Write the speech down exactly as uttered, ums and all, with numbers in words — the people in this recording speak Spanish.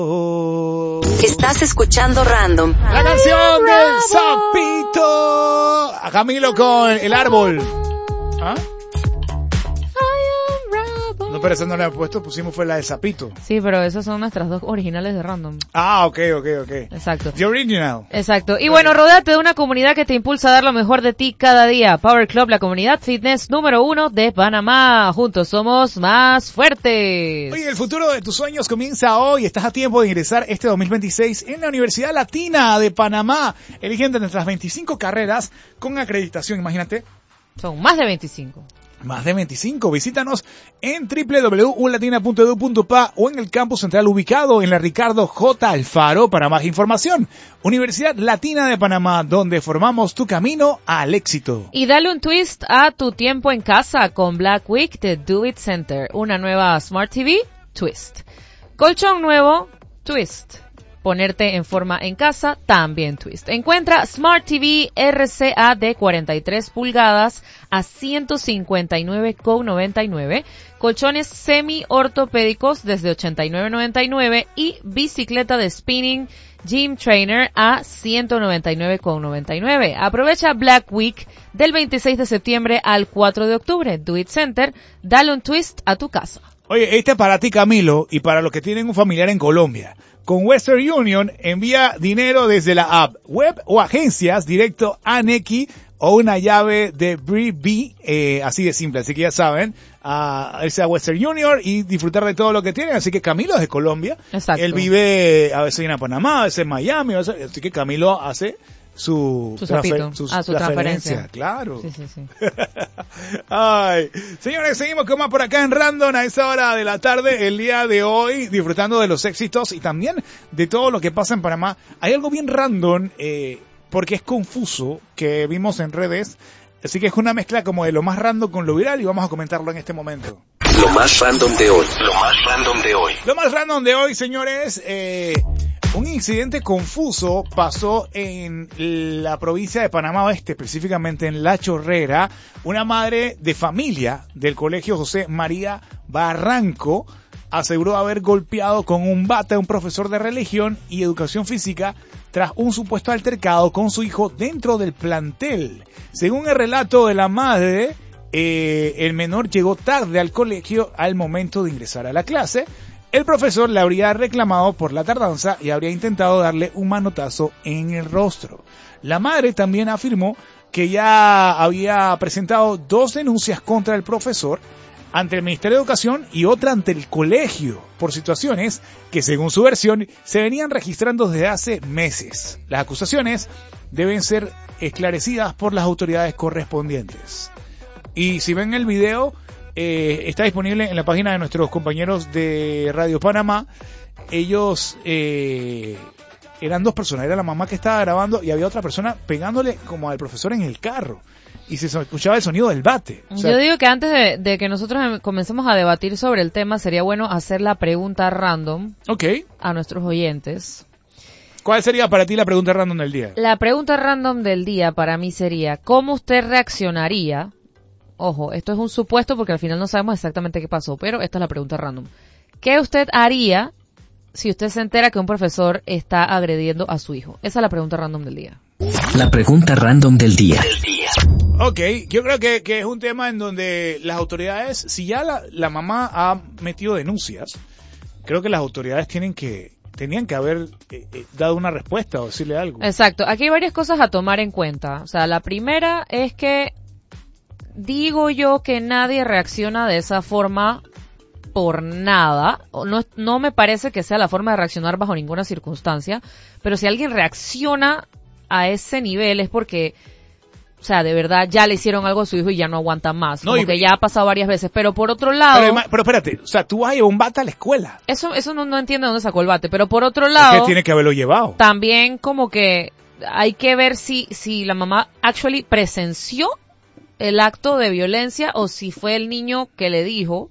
Estás escuchando Random. La canción del sapito. A Camilo con El Árbol. ¿Ah? No, pero esa no la he puesto, pusimos fue la de Sapito. Sí, pero esas son nuestras dos originales de Random. Ah, ok, ok, ok. Exacto. The original. Exacto. Y bueno, rodéate de una comunidad que te impulsa a dar lo mejor de ti cada día. Power Club, la comunidad fitness número uno de Panamá. Juntos somos más fuertes. Oye, el futuro de tus sueños comienza hoy. Estás a tiempo de ingresar este dos mil veintiséis en la Universidad Latina de Panamá. Elige entre nuestras veinticinco carreras con acreditación, imagínate. Son más de veinticinco. Más de veinticinco. Visítanos en doble u doble u doble u punto ulatina punto edu punto pa o en el campus central ubicado en la Ricardo J. Alfaro para más información. Universidad Latina de Panamá, donde formamos tu camino al éxito. Y dale un twist a tu tiempo en casa con Black Week de Do It Center. Una nueva Smart T V, Twist. Colchón nuevo, Twist. Ponerte en forma en casa, también Twist. Encuentra Smart T V R C A de cuarenta y tres pulgadas a ciento cincuenta y nueve con noventa y nueve, colchones semi-ortopédicos desde ochenta y nueve con noventa y nueve y bicicleta de spinning Gym Trainer a ciento noventa y nueve con noventa y nueve. Aprovecha Black Week del veintiséis de septiembre al cuatro de octubre. Do It Center, dale un twist a tu casa. Oye, este es para ti, Camilo, y para los que tienen un familiar en Colombia. Con Western Union, envía dinero desde la app, web o agencias directo a Nequi o una llave de Bree B, eh, así de simple. Así que ya saben, a irse a Western Union y disfrutar de todo lo que tienen. Así que Camilo es de Colombia. Exacto. Él vive a veces en Panamá, a veces en Miami. A veces, así que Camilo hace su, su, transfer, su, ah, su transferencia. Claro. Sí, sí, sí. Ay, señores, seguimos con más por acá en Random a esa hora de la tarde, el día de hoy, disfrutando de los éxitos y también de todo lo que pasa en Panamá. Hay algo bien random, eh, porque es confuso, que vimos en redes, así que es una mezcla como de lo más random con lo viral y vamos a comentarlo en este momento. Lo más random de hoy. Lo más random de hoy. Lo más random de hoy, señores, eh... un incidente confuso pasó en la provincia de Panamá Oeste, específicamente en La Chorrera. Una madre de familia del Colegio José María Barranco aseguró haber golpeado con un bate a un profesor de religión y educación física tras un supuesto altercado con su hijo dentro del plantel. Según el relato de la madre, eh, el menor llegó tarde al colegio al momento de ingresar a la clase. El profesor le habría reclamado por la tardanza y habría intentado darle un manotazo en el rostro. La madre también afirmó que ya había presentado dos denuncias contra el profesor ante el Ministerio de Educación y otra ante el colegio por situaciones que, según su versión, se venían registrando desde hace meses. Las acusaciones deben ser esclarecidas por las autoridades correspondientes. Y si ven el video, Eh, está disponible en la página de nuestros compañeros de Radio Panamá. Ellos eh, eran dos personas, era la mamá que estaba grabando y había otra persona pegándole como al profesor en el carro y se escuchaba el sonido del bate. O sea, yo digo que antes de, de que nosotros comencemos a debatir sobre el tema, sería bueno hacer la pregunta random okay. a nuestros oyentes. ¿Cuál sería para ti la pregunta random del día? La pregunta random del día para mí sería, ¿cómo usted reaccionaría? Ojo, esto es un supuesto porque al final no sabemos exactamente qué pasó, pero esta es la pregunta random. ¿Qué usted haría si usted se entera que un profesor está agrediendo a su hijo? Esa es la pregunta random del día. La pregunta random del día. Ok, yo creo que, que es un tema en donde las autoridades, si ya la, la mamá ha metido denuncias, creo que las autoridades tienen que tenían que haber eh, eh, dado una respuesta o decirle algo. Exacto, aquí hay varias cosas a tomar en cuenta. O sea, la primera es que digo yo que nadie reacciona de esa forma por nada. No, no me parece que sea la forma de reaccionar bajo ninguna circunstancia, pero si alguien reacciona a ese nivel es porque, o sea, de verdad ya le hicieron algo a su hijo y ya no aguanta más. No, como y, que ya ha pasado varias veces. Pero por otro lado... Pero, pero espérate, o sea, tú vas a llevar un bate a la escuela. Eso eso no, no entiendo de dónde sacó el bate, pero por otro lado... Es que tiene que haberlo llevado. También como que hay que ver si si la mamá actually presenció el acto de violencia o si fue el niño que le dijo